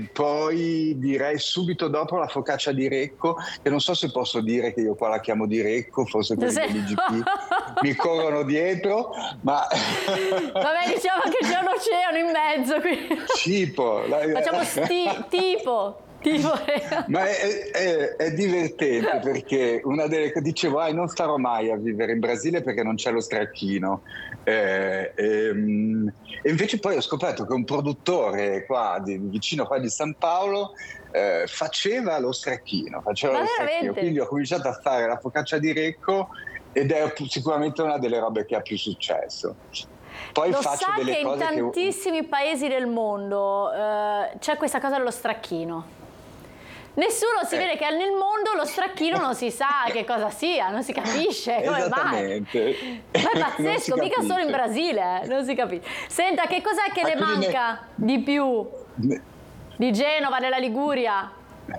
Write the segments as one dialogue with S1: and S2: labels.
S1: Poi direi subito dopo la focaccia di Recco, che non so se posso dire che io qua la chiamo di Recco, forse quelli dell'IGP mi corrono dietro, ma...
S2: Vabbè, diciamo che c'è un oceano in mezzo qui.
S1: Tipo.
S2: Facciamo tipo.
S1: Ma è divertente perché una delle dicevo, non starò mai a vivere in Brasile perché non c'è lo stracchino. E invece poi ho scoperto che un produttore qua vicino qua di San Paolo faceva lo stracchino, quindi ho cominciato a fare la focaccia di Recco ed è sicuramente una delle robe che ha più successo. Poi
S2: lo
S1: faccio
S2: sa
S1: delle
S2: che
S1: cose
S2: in tantissimi paesi del mondo c'è questa cosa dello stracchino. Nessuno si vede che nel mondo lo stracchino non si sa che cosa sia, non si capisce come mai. Ma è pazzesco, mica solo in Brasile, non si capisce. Senta, che cos'è che le manca di più di Genova, della Liguria?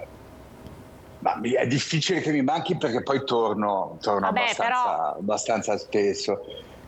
S1: Ma è difficile che mi manchi perché poi torno abbastanza spesso.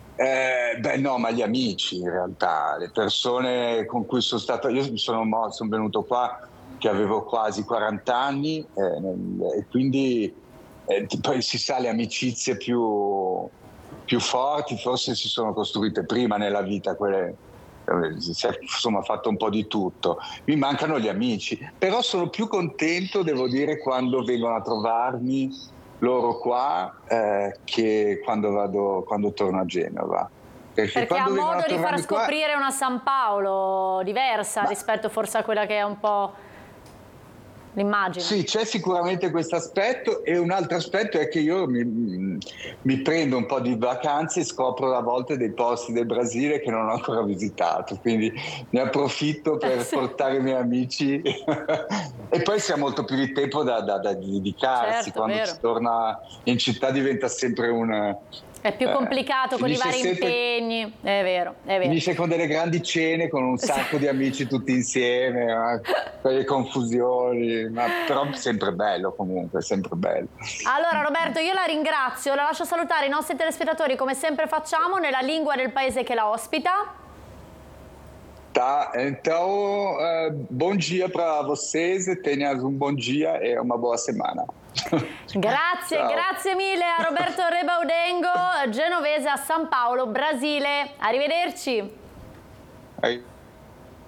S1: No, ma gli amici in realtà, le persone con cui sono stato, io sono venuto qua che avevo quasi 40 anni e quindi poi si sa, le amicizie più forti forse si sono costruite prima nella vita, quelle, insomma, ho fatto un po' di tutto. Mi mancano gli amici, però sono più contento, devo dire, quando vengono a trovarmi loro qua che quando torno a Genova.
S2: Perché ha modo di far scoprire una San Paolo diversa rispetto forse a quella che è un po' l'immagine.
S1: Sì, c'è sicuramente questo aspetto, e un altro aspetto è che io mi prendo un po' di vacanze e scopro a volte dei posti del Brasile che non ho ancora visitato, quindi ne approfitto per portare i miei amici e poi si ha molto più di tempo da dedicarsi. Quando si torna in città diventa sempre
S2: è più complicato con i vari impegni, è vero.
S1: Finisce con delle grandi cene, con un sacco di amici tutti insieme, con le confusioni, però sempre bello comunque, sempre bello.
S2: Allora Roberto, io la ringrazio, la lascio salutare i nostri telespettatori come sempre facciamo nella lingua del paese che la ospita.
S1: Tá, então, bom dia para vocês, tenham um bom dia e uma boa semana.
S2: Grazie mille a Roberto Rebaudengo, genovese a San Paolo, Brasile. Arrivederci.